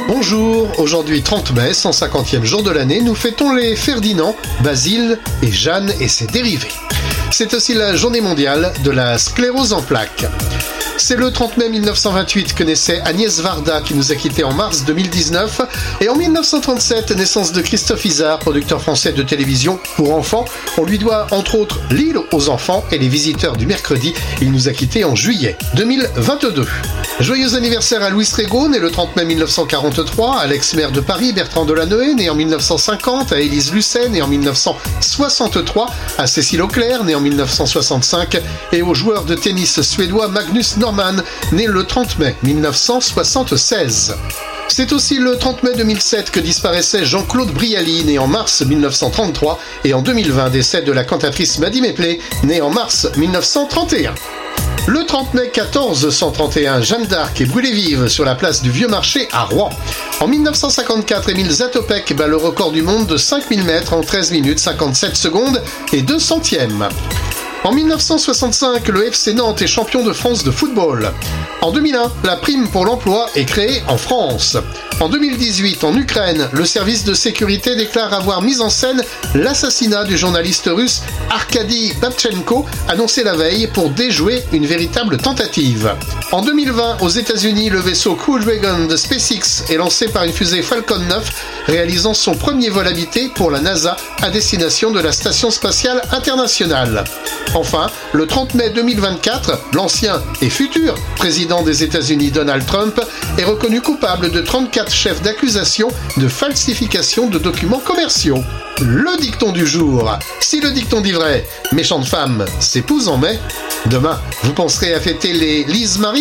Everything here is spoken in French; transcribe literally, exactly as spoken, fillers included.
Bonjour, aujourd'hui trente mai, cent cinquantième jour de l'année, nous fêtons les Ferdinand, Basile et Jeanne et ses dérivés. C'est aussi la journée mondiale de la sclérose en plaques. C'est le trente mai mille neuf cent vingt-huit que naissait Agnès Varda qui nous a quittés en mars deux mille dix-neuf. Et en mille neuf cent trente-sept, naissance de Christophe Izard, producteur français de télévision pour enfants. On lui doit entre autres L'île aux enfants et Les visiteurs du mercredi. Il nous a quittés en juillet deux mille vingt-deux. Joyeux anniversaire à Louis Régaux, né le trente mai mille neuf cent quarante-trois, à l'ex-maire de Paris Bertrand Delanoë, né en mille neuf cent cinquante, à Élise Lucet, né en mille neuf cent soixante-trois, à Cécile Auclair, né en mille neuf cent soixante-cinq, et au joueur de tennis suédois Magnus Norman, né le trente mai mille neuf cent soixante-seize. C'est aussi le trente mai deux mille sept que disparaissait Jean-Claude Brialy, né en mars mille neuf cent trente-trois, et en deux mille vingt, décès de la cantatrice Maddy Méplé, née en mars mille neuf cent trente et un. Le trente mai quatorze cent trente et un, Jeanne d'Arc est brûlée vive sur la place du Vieux Marché à Rouen. En mille neuf cent cinquante-quatre, Émile Zatopek bat le record du monde de cinq mille mètres en treize minutes cinquante-sept secondes et deux centièmes. En mille neuf cent soixante-cinq, le F C Nantes est champion de France de football. En deux mille un, la prime pour l'emploi est créée en France. En deux mille dix-huit, en Ukraine, le service de sécurité déclare avoir mis en scène l'assassinat du journaliste russe Arkady Babchenko, annoncé la veille pour déjouer une véritable tentative. En deux mille vingt, aux États-Unis, le vaisseau Crew Dragon de SpaceX est lancé par une fusée Falcon neuf, réalisant son premier vol habité pour la NASA à destination de la Station spatiale internationale. Enfin, le trente mai deux mille vingt-quatre, l'ancien et futur président des États-Unis Donald Trump est reconnu coupable de trente-quatre chefs d'accusation de falsification de documents commerciaux. Le dicton du jour. Si le dicton dit vrai, méchante femme s'épouse en mai. Demain, vous penserez à fêter les Lise Marie